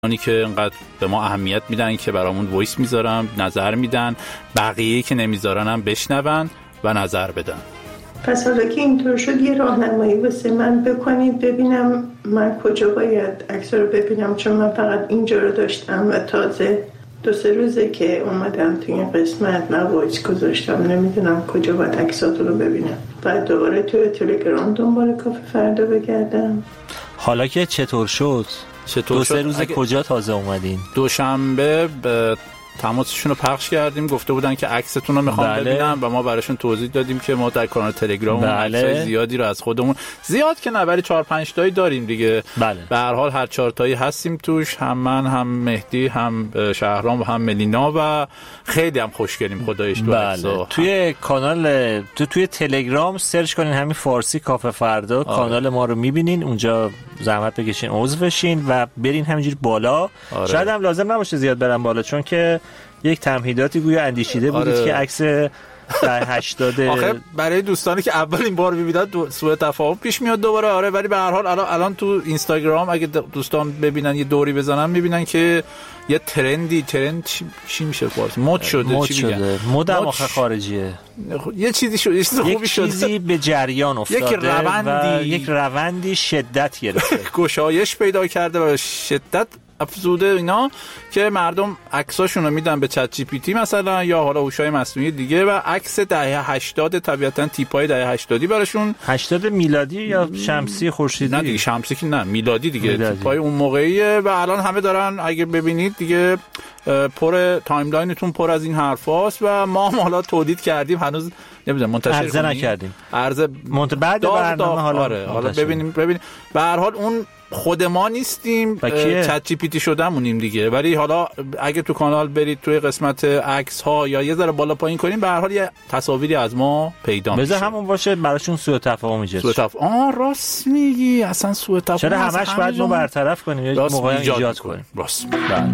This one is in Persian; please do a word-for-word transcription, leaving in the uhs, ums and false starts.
اونی که انقدر به ما اهمیت میدن که برامون وایس میذارن، نظر میدن، بقیه که نمیذارن هم بشنون و نظر بدن. پس حالا که اینطور شد یه راهنمایی واسه من بکنید ببینم من کجا باید عکس رو ببینم، چون من فقط اینجا رو داشتم و تازه دو سه روزه که اومدم تو این قسمت من وایس گذاشتم، نمیدونم کجا باید عکساتو رو ببینم. بعد دوباره تو تلگرام دنبال کافه فردا بگردم. حالا که چطور شد؟ چطور دو سه شد؟ روز اگه... کجا تازه اومدین؟ دوشنبه به تماسشون رو پخش کردیم، گفته بودن که عکستون رو میخوام بله. ببینم و ما براشون توضیح دادیم که ما در کانال تلگرام بله. عکسای زیادی رو از خودمون، زیاد که نه ولی چهار پنج تایی داریم دیگه. بله. به هر حال هر چهار تایی هستیم توش، هم من هم مهدی هم شهرام و هم ملینا و خیلی هم خوشگلیم خدایش تو بله. توی کانال تو توی تلگرام سرچ کنین همین فارسی کافه فردا. آره. کانال ما رو میبینین اونجا، زحمت بکشین عضو بشین و برین همینجوری بالا. آره. شاید هم لازم نباشه زیاد برن بالا، چون که یک تمهیداتی گویا اندیشیده بودید. آره. که عکس در هشتاد آخه برای دوستانی که اولین بار می‌بینن سوء تفاهم پیش میاد دوباره. آره ولی به هر حال الان الان تو اینستاگرام اگه دوستان ببینن یه دوری بزنن می‌بینن که یه ترندی ترند چی, چی میشه فارسی مد شده. مد چی شده. میگن مد هم آخه خارجیه. یه چیزی شده، یه چیز خوبی شده، یک چیزی به جریان افتاده، یک روندی و یک روندی شدت گرفته، گشایش پیدا کرده و شدت افزوده اینا که مردم عکساشون رو میدن به چت جی پی تی مثلا یا حالا هوش‌های مصنوعی دیگه و عکس دهه هشتاد طبیعتاً تیپای دهه هشتادی براشون، هشتاد میلادی یا شمسی خورشیدی؟ نه دیگه شمسی که نه، میلادی دیگه، میلادی. تیپای اون موقعیه و الان همه دارن اگه ببینید دیگه پر تایملاینتون پر از این حرفاست و ما هم حالا تولید کردیم، هنوز نمیدونم منتشر عرضه نکردیم، عرضه منت... بعد برنامه حالا آره. حالا ببینیم ببینیم به هر حال اون خود ما نیستیم، چت جی پی تی شدمونیم دیگه. ولی حالا اگه تو کانال برید توی قسمت عکس ها یا یه ذره بالا پایین کنیم به هر حال یه تصاویری از ما پیدا میشه. بذار همون باشه براشون سوء تفاهم ایجاد. سوء تفاهم آ راست میگی، اصلا سوء تفاهم چرا همش باید ما برطرف کنیم یا موقع ایجاد کنیم؟ راست.